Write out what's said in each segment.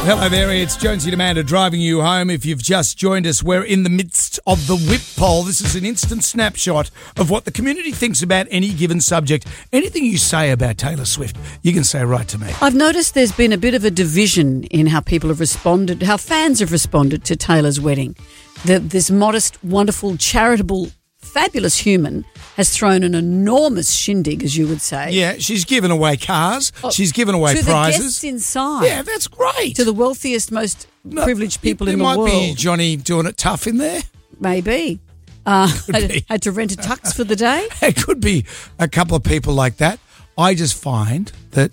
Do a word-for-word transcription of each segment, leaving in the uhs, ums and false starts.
Hello there, it's Jonesy and Amanda driving you home. If you've just joined us, we're in the midst of the whip poll. This is an instant snapshot of what the community thinks about any given subject. Anything you say about Taylor Swift, you can say right to me. I've noticed there's been a bit of a division in how people have responded, how fans have responded to Taylor's wedding. The, this modest, wonderful, charitable, fabulous human has thrown an enormous shindig, as you would say. Yeah, she's given away cars. Oh, she's given away to prizes. To the guests inside. Yeah, that's great. To the wealthiest, most no, privileged people in the world. There might be Johnny doing it tough in there. Maybe. Uh, had, be. had to rent a tux for the day. It could be a couple of people like that. I just find that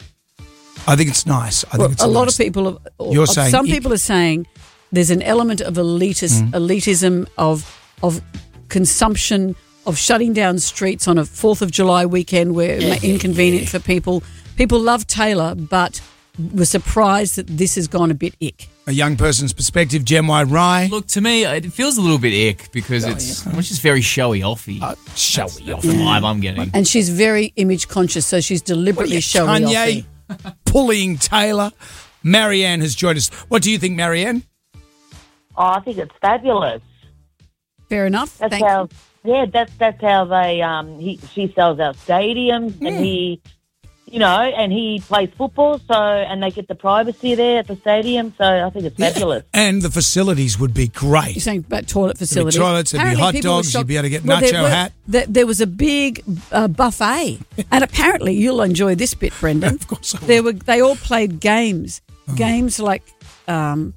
I think it's nice. I think well, it's a nice. lot of people. Are, You're saying some ick. people are saying there's an element of elitist, mm. elitism of of consumption, of shutting down streets on a fourth of July weekend where yeah, inconvenient yeah. for people. People love Taylor, but were surprised that this has gone a bit ick. A young person's perspective, Gem Y Rye. Look, to me, it feels a little bit ick because oh, it's yeah. well, it's just very showy-offy. Uh, showy That's the vibe I'm getting. And she's very image conscious, so she's deliberately showy Kanye bullying Taylor. Marianne has joined us. What do you think, Marianne? Oh, I think it's fabulous. Fair enough. That's Thank how. you. Yeah, that's that's how they. Um, he she sells out stadiums, yeah. and he, you know, and he plays football. So, and they get the privacy there at the stadium. So, I think it's Yeah. fabulous. And the facilities would be great. You're saying about toilet facilities. There'd be toilets, there'd be hot dogs, you'd be able to get well, nacho there were, hat. There, there was a big uh, buffet, and apparently you'll enjoy this bit, Brendan. Of course I will. There were they all played games, oh. games like. Um,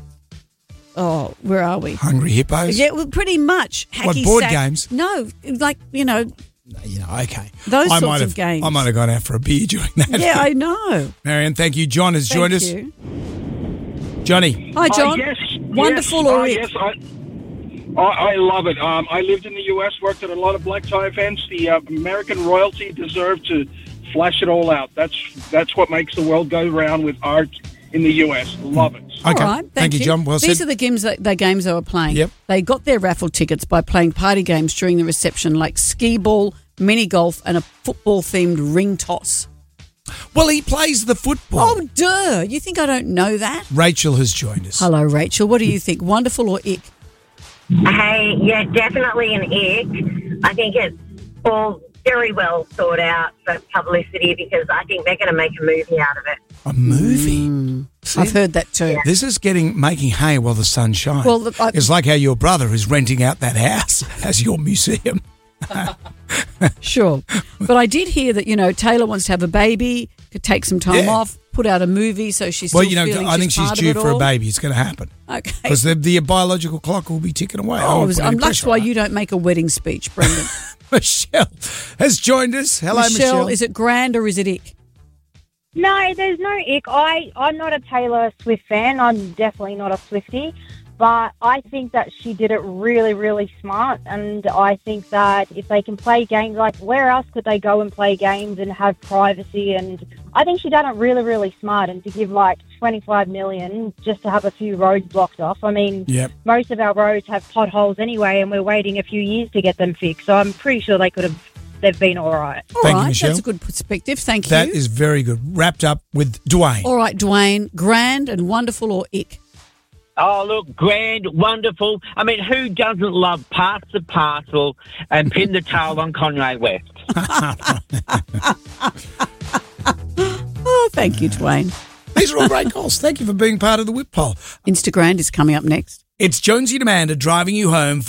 Oh, where are we? Hungry Hippos? Yeah, well, pretty much. Hacky What, board sack. games? No, like, you know. You know, okay. Those I sorts might of have, games. I might have gone out for a beer during that. Yeah, I know. Marianne, thank you. John has thank joined us. You. Johnny. Hi, John. Uh, yes. Wonderful yes, or uh, ick? Yes, I, I, I love it. Um, I lived in the U S, worked at a lot of black tie events. The uh, American royalty deserved to flash it all out. That's that's what makes the world go round with art in the U S. Love it. All Okay. right, thank, thank you, you, John. Well These said. are the games that the games they were playing. Yep. They got their raffle tickets by playing party games during the reception, like skee ball, mini golf, and a football-themed ring toss. Well, he plays the football. Oh, duh! You think I don't know that? Rachel has joined us. Hello, Rachel. What do you think? Wonderful or ick? Hey, yeah, definitely an ick. I think it's all very well thought out for publicity because I think they're going to make a movie out of it. A movie? Mm, See? I've heard that too. This is getting making hay while the sun shines. Well, the- I- it's like how your brother is renting out that house as your museum. Sure. But I did hear that, you know, Taylor wants to have a baby, could take some time Yeah. off, put out a movie so she's Well, still you know, feeling I think she's part of due it for a all. baby. It's going to happen. Okay. Because the, the biological clock will be ticking away. I Oh, won't was, put um, any that's pressure why on her. you don't make a wedding speech, Brendan. Michelle has joined us. Hello, Michelle, Michelle. is it grand or is it ick? No, there's no ick. I, I'm not a Taylor Swift fan. I'm definitely not a Swiftie. But I think that she did it really, really smart. And I think that if they can play games, like where else could they go and play games and have privacy? And I think she done it really, really smart. And to give like twenty-five million dollars just to have a few roads blocked off. I mean, Yep. most of our roads have potholes anyway, and we're waiting a few years to get them fixed. So I'm pretty sure they could have, they've been all right. All Thank you, right, Michelle. that's a good perspective. Thank That you. is very good. Wrapped up with Dwayne. All right, Dwayne, grand and wonderful or ick? Oh, look, grand, wonderful. I mean, who doesn't love Pass the Parcel and Pin the Tail on Conway West? Oh, thank you, Dwayne. These are all great calls. Thank you for being part of the whip poll. Instagram is coming up next. It's Jonesy and Amanda driving you home.